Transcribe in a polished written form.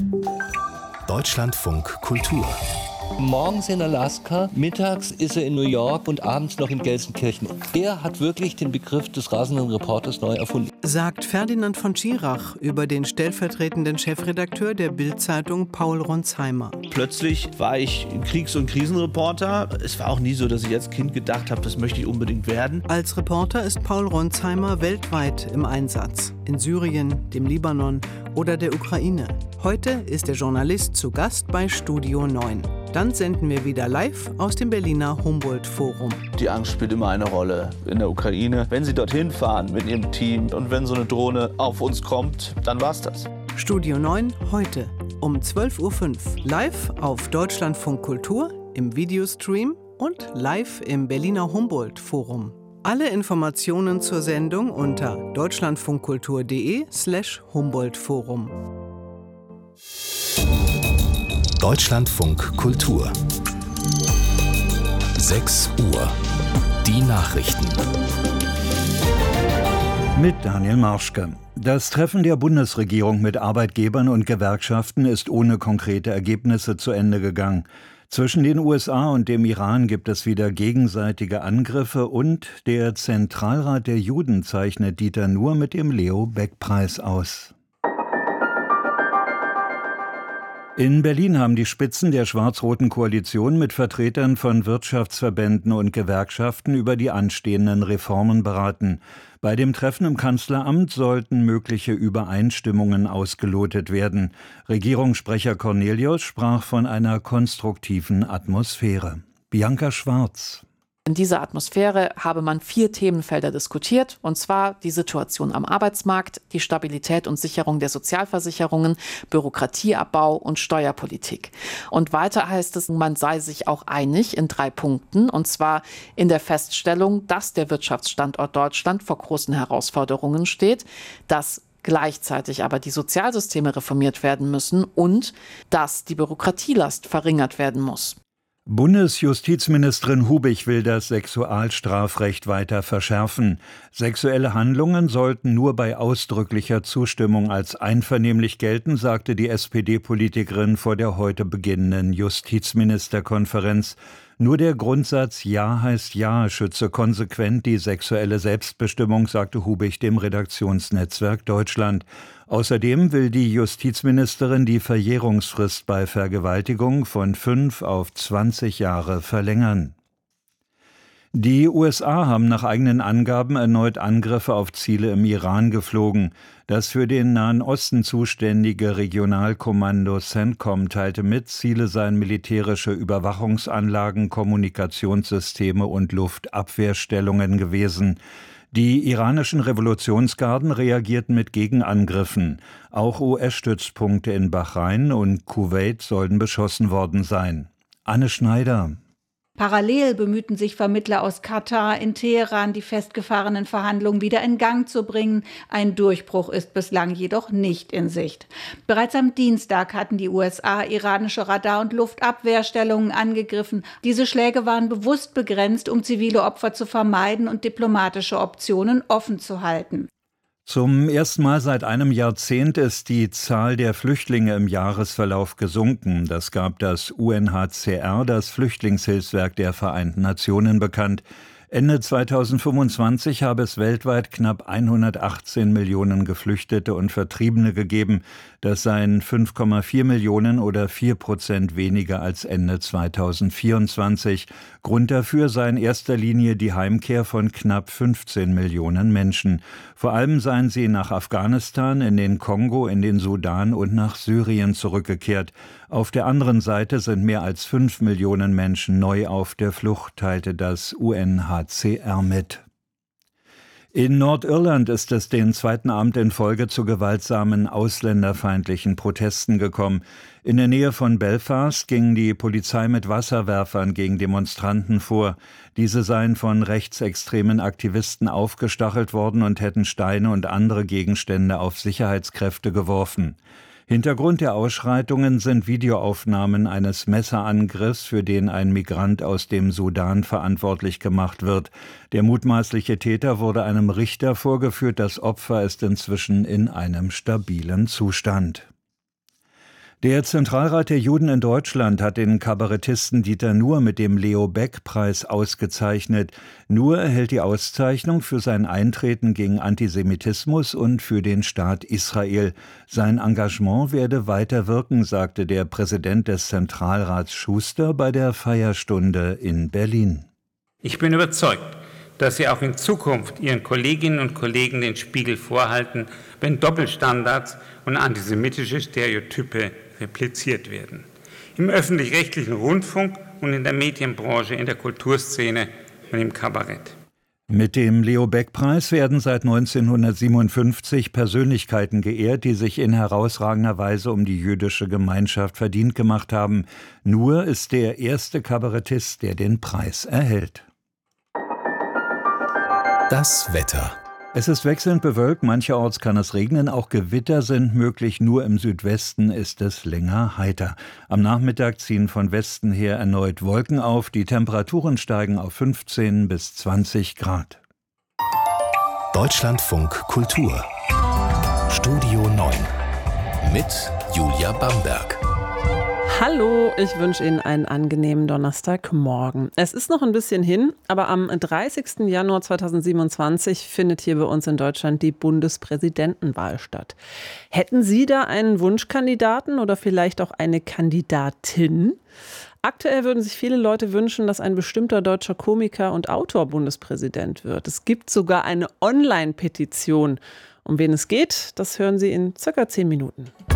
Deutschlandfunk Kultur. Morgens in Alaska, mittags ist er in New York und abends noch in Gelsenkirchen. Er hat wirklich den Begriff des rasenden Reporters neu erfunden. Sagt Ferdinand von Schirach über den stellvertretenden Chefredakteur der Bild-Zeitung Paul Ronsheimer. Plötzlich war ich Kriegs- und Krisenreporter. Es war auch nie so, dass ich als Kind gedacht habe, das möchte ich unbedingt werden. Als Reporter ist Paul Ronsheimer weltweit im Einsatz. In Syrien, dem Libanon oder der Ukraine. Heute ist der Journalist zu Gast bei Studio 9. Dann senden wir wieder live aus dem Berliner Humboldt-Forum. Die Angst spielt immer eine Rolle in der Ukraine. Wenn Sie dorthin fahren mit Ihrem Team und wenn so eine Drohne auf uns kommt, dann war's das. Studio 9 heute um 12.05 Uhr live auf Deutschlandfunk Kultur im Videostream und live im Berliner Humboldt-Forum. Alle Informationen zur Sendung unter deutschlandfunkkultur.de/Humboldt-Forum. Deutschlandfunk Kultur. 6 Uhr. Die Nachrichten. Mit Daniel Marschke. Das Treffen der Bundesregierung mit Arbeitgebern und Gewerkschaften ist ohne konkrete Ergebnisse zu Ende gegangen. Zwischen den USA und dem Iran gibt es wieder gegenseitige Angriffe und der Zentralrat der Juden zeichnet Dieter Nuhr mit dem Leo-Beck-Preis aus. In Berlin haben die Spitzen der schwarz-roten Koalition mit Vertretern von Wirtschaftsverbänden und Gewerkschaften über die anstehenden Reformen beraten. Bei dem Treffen im Kanzleramt sollten mögliche Übereinstimmungen ausgelotet werden. Regierungssprecher Cornelius sprach von einer konstruktiven Atmosphäre. Bianca Schwarz. In dieser Atmosphäre habe man 4 Themenfelder diskutiert, und zwar die Situation am Arbeitsmarkt, die Stabilität und Sicherung der Sozialversicherungen, Bürokratieabbau und Steuerpolitik. Und weiter heißt es, man sei sich auch einig in 3 Punkten, und zwar in der Feststellung, dass der Wirtschaftsstandort Deutschland vor großen Herausforderungen steht, dass gleichzeitig aber die Sozialsysteme reformiert werden müssen und dass die Bürokratielast verringert werden muss. Bundesjustizministerin Hubich will das Sexualstrafrecht weiter verschärfen. Sexuelle Handlungen sollten nur bei ausdrücklicher Zustimmung als einvernehmlich gelten, sagte die SPD-Politikerin vor der heute beginnenden Justizministerkonferenz. Nur der Grundsatz Ja heißt Ja schütze konsequent die sexuelle Selbstbestimmung, sagte Hubich dem Redaktionsnetzwerk Deutschland. Außerdem will die Justizministerin die Verjährungsfrist bei Vergewaltigung von 5 auf 20 Jahre verlängern. Die USA haben nach eigenen Angaben erneut Angriffe auf Ziele im Iran geflogen. Das für den Nahen Osten zuständige Regionalkommando CENTCOM teilte mit, Ziele seien militärische Überwachungsanlagen, Kommunikationssysteme und Luftabwehrstellungen gewesen. Die iranischen Revolutionsgarden reagierten mit Gegenangriffen. Auch US-Stützpunkte in Bahrain und Kuwait sollen beschossen worden sein. Anne Schneider. Parallel bemühten sich Vermittler aus Katar in Teheran, die festgefahrenen Verhandlungen wieder in Gang zu bringen. Ein Durchbruch ist bislang jedoch nicht in Sicht. Bereits am Dienstag hatten die USA iranische Radar- und Luftabwehrstellungen angegriffen. Diese Schläge waren bewusst begrenzt, um zivile Opfer zu vermeiden und diplomatische Optionen offen zu halten. Zum ersten Mal seit einem Jahrzehnt ist die Zahl der Flüchtlinge im Jahresverlauf gesunken. Das gab das UNHCR, das Flüchtlingshilfswerk der Vereinten Nationen, bekannt. Ende 2025 habe es weltweit knapp 118 Millionen Geflüchtete und Vertriebene gegeben. Das seien 5,4 Millionen oder 4% weniger als Ende 2024. Grund dafür sei in erster Linie die Heimkehr von knapp 15 Millionen Menschen. Vor allem seien sie nach Afghanistan, in den Kongo, in den Sudan und nach Syrien zurückgekehrt. Auf der anderen Seite sind mehr als 5 Millionen Menschen neu auf der Flucht, teilte das UNHCR mit. In Nordirland ist es den zweiten Abend in Folge zu gewaltsamen ausländerfeindlichen Protesten gekommen. In der Nähe von Belfast ging die Polizei mit Wasserwerfern gegen Demonstranten vor. Diese seien von rechtsextremen Aktivisten aufgestachelt worden und hätten Steine und andere Gegenstände auf Sicherheitskräfte geworfen. Hintergrund der Ausschreitungen sind Videoaufnahmen eines Messerangriffs, für den ein Migrant aus dem Sudan verantwortlich gemacht wird. Der mutmaßliche Täter wurde einem Richter vorgeführt. Das Opfer ist inzwischen in einem stabilen Zustand. Der Zentralrat der Juden in Deutschland hat den Kabarettisten Dieter Nuhr mit dem Leo-Beck-Preis ausgezeichnet. Nuhr erhält die Auszeichnung für sein Eintreten gegen Antisemitismus und für den Staat Israel. Sein Engagement werde weiter wirken, sagte der Präsident des Zentralrats Schuster bei der Feierstunde in Berlin. Ich bin überzeugt, dass Sie auch in Zukunft Ihren Kolleginnen und Kollegen den Spiegel vorhalten, wenn Doppelstandards und antisemitische Stereotype repliziert werden. Im öffentlich-rechtlichen Rundfunk und in der Medienbranche, in der Kulturszene und im Kabarett. Mit dem Leo-Beck-Preis werden seit 1957 Persönlichkeiten geehrt, die sich in herausragender Weise um die jüdische Gemeinschaft verdient gemacht haben. Nuhr ist der erste Kabarettist, der den Preis erhält. Das Wetter. Es ist wechselnd bewölkt, mancherorts kann es regnen, auch Gewitter sind möglich, nur im Südwesten ist es länger heiter. Am Nachmittag ziehen von Westen her erneut Wolken auf, die Temperaturen steigen auf 15 bis 20 Grad. Deutschlandfunk Kultur. Studio 9 mit Julia Bamberg. Hallo, ich wünsche Ihnen einen angenehmen Donnerstagmorgen. Es ist noch ein bisschen hin, aber am 30. Januar 2027 findet hier bei uns in Deutschland die Bundespräsidentenwahl statt. Hätten Sie da einen Wunschkandidaten oder vielleicht auch eine Kandidatin? Aktuell würden sich viele Leute wünschen, dass ein bestimmter deutscher Komiker und Autor Bundespräsident wird. Es gibt sogar eine Online-Petition. Um wen es geht, das hören Sie in circa 10 Minuten.